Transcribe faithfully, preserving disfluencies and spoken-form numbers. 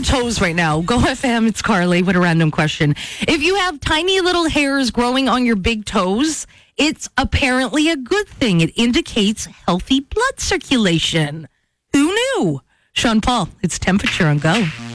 your toes right now. Go F M, it's Carly with a random question. If you have tiny little hairs growing on your big toes, it's apparently a good thing. It indicates healthy blood circulation. Who knew? Sean Paul, it's Temperature on Go.